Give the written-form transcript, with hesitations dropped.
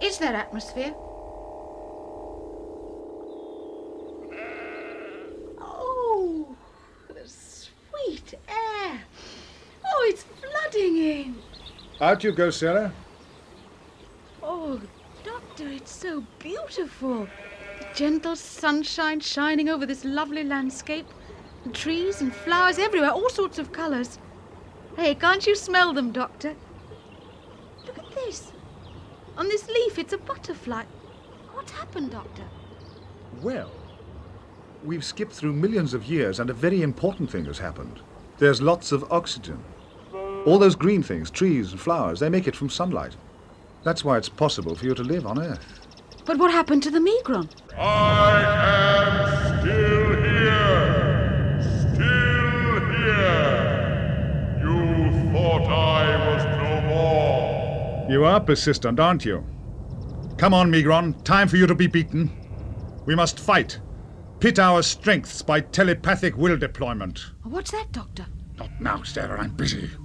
is there atmosphere? Oh, the sweet air. Oh, it's flooding in. Out you go, Sarah. Oh, Doctor, it's so beautiful. The gentle sunshine shining over this lovely landscape. And trees and flowers everywhere, all sorts of colours. Hey, can't you smell them, Doctor? Look at this. On this leaf, it's a butterfly. What's happened, Doctor? Well, we've skipped through millions of years and a very important thing has happened. There's lots of oxygen. All those green things, trees and flowers, they make it from sunlight. That's why it's possible for you to live on Earth. But what happened to the Migron? I am still here. Still here. You thought I was no more. You are persistent, aren't you? Come on, Migron. Time for you to be beaten. We must fight. Pit our strengths by telepathic will deployment. What's that, Doctor? Not now, Sarah. I'm busy.